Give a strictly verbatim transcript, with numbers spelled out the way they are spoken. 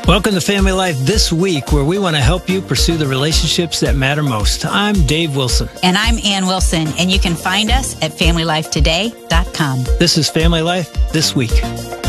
Welcome to Family Life This Week, where we want to help you pursue the relationships that matter most. I'm Dave Wilson. And I'm Ann Wilson, and you can find us at family life today dot com. This is Family Life This Week.